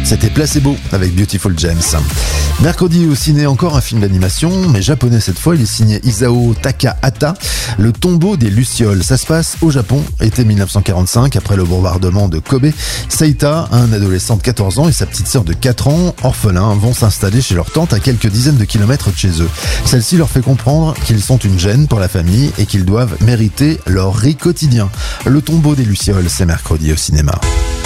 C'était Placebo avec Beautiful James. Mercredi au ciné, encore un film d'animation, mais japonais cette fois. Il est signé Isao Takahata, Le tombeau des Lucioles. Ça se passe au Japon, été 1945, après le bombardement de Kobe. Seita, un adolescent de 14 ans et sa petite sœur de 4 ans, orphelins, vont s'installer chez leur tante à quelques dizaines de kilomètres de chez eux. Celle-ci leur fait comprendre qu'ils sont une gêne pour la famille et qu'ils doivent mériter leur riz quotidien. Le tombeau des Lucioles, c'est mercredi au cinéma.